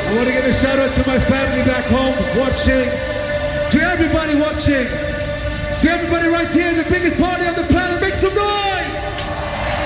I want to give a shout out to my family back home watching. To everybody watching. To everybody right here, the biggest